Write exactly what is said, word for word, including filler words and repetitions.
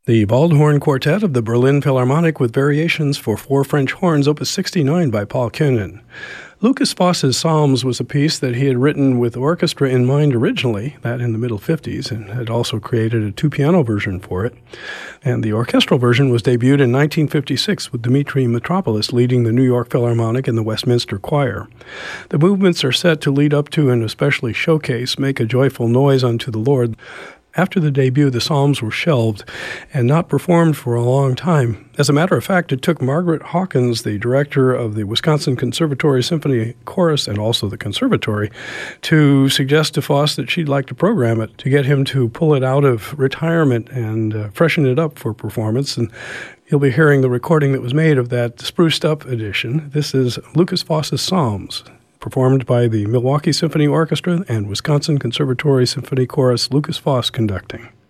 The Waldhorn Quartet of the Berlin Philharmonic with Variations for Four French Horns, Opus sixty-nine by Paul Kunin. Lukas Foss's Psalms was a piece that he had written with orchestra in mind originally, that in the middle fifties, and had also created a two-piano version for it. And the orchestral version was debuted in nineteen fifty-six with Dmitri Mitropoulos leading the New York Philharmonic and the Westminster Choir. The movements are set to lead up to and especially showcase Make a Joyful Noise unto the Lord. After the debut, the Psalms were shelved and not performed for a long time. As a matter of fact, it took Margaret Hawkins, the director of the Wisconsin Conservatory Symphony Chorus and also the Conservatory, to suggest to Foss that she'd like to program it, to get him to pull it out of retirement and uh, freshen it up for performance. And you'll be hearing the recording that was made of that spruced up edition. This is Lukas Foss's Psalms, performed by the Milwaukee Symphony Orchestra and Wisconsin Conservatory Symphony Chorus, Lukas Foss conducting.